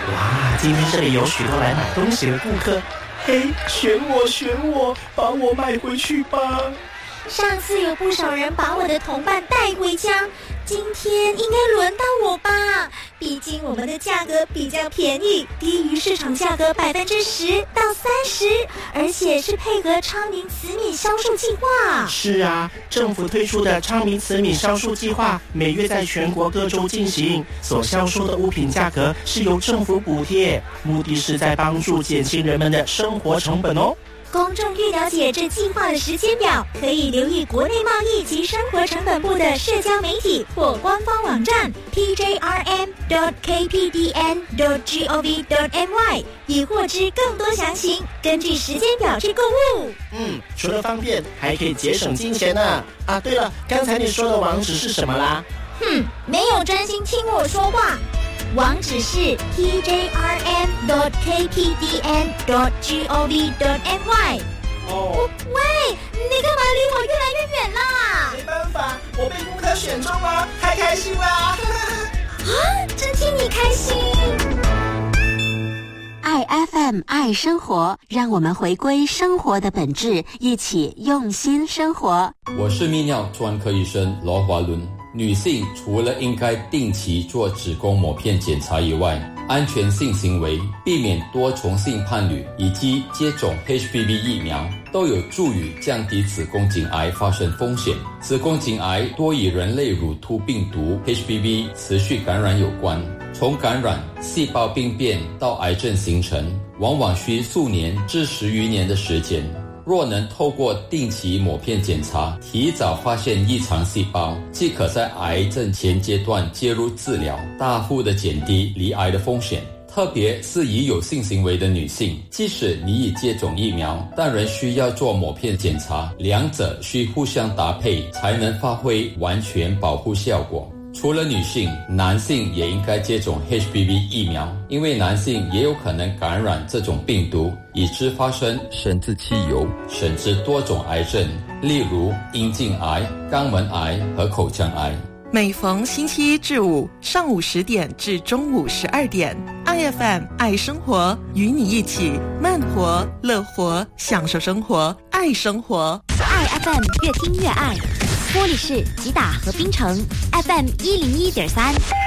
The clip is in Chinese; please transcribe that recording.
哇，今天这里有许多来买东西的顾客，嘿，选我，把我买回去吧。 上次有不少人把我的同伴带回家，今天应该轮到我吧？毕竟我们的价格比较便宜，低于市场价格10%到30%，而且是配合昌明慈悯销售计划。 是啊，政府推出的昌明慈悯销售计划，每月在全国各州进行，所销售的物品价格是由政府补贴，目的是在帮助减轻人们的生活成本哦。 公众欲了解这计划的时间表，可以留意国内贸易及生活成本部的社交媒体或官方网站 pjrm.kpdn.gov.my， 以获知更多详情，根据时间表去购物。 除了方便，还可以节省金钱呢。啊，对了，刚才你说的网址是什么啦？ 没有专心听我说话。网址是 pjrm.kpdn.gov.my。喂，你干嘛离我越来越远啦？ 没办法，我被顾客选中了，太开心了！ 真替你开心。 爱 FM 爱生活，让我们回归生活的本质，一起用心生活。 我是泌尿专科医生罗华伦。女性除了应该定期做子宫抹片检查以外，安全性行为、避免多重性伴侣以及接种 HPV 疫苗都有助于降低子宫颈癌发生风险。子宫颈癌多与人类乳突病毒 HPV 持续感染有关，从感染、细胞病变到癌症形成，往往需数年至10余年的时间。若能透过定期抹片检查，提早发现异常细胞，即可在癌症前阶段介入治疗，大幅地减低罹癌的风险。特别是已有性行为的女性，即使你已接种疫苗，但仍需要做抹片检查，两者需互相搭配，才能发挥完全保护效果。除了女性，男性也应该接种 HPV 疫苗，因为男性也有可能感染这种病毒，以致发生生殖器疣甚至多种癌症，例如阴茎癌、肛门癌和口腔癌。 每逢星期一至五上午10点至中午12点，爱 FM 爱生活，与你一起慢活、乐活，享受生活，爱生活。 爱 FM 越听越爱。玻璃市、吉打和槟城 FM 101.3。